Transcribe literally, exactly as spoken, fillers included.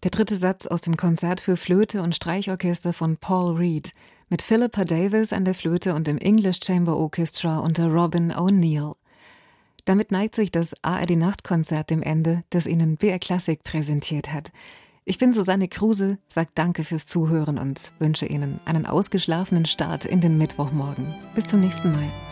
Der dritte Satz aus dem Konzert für Flöte und Streichorchester von Paul Reed mit Philippa Davis an der Flöte und dem English Chamber Orchestra unter Robin O'Neill. Damit neigt sich das A R D-Nachtkonzert dem Ende, das Ihnen B R Klassik präsentiert hat. Ich bin Susanne Kruse, sage danke fürs Zuhören und wünsche Ihnen einen ausgeschlafenen Start in den Mittwochmorgen. Bis zum nächsten Mal.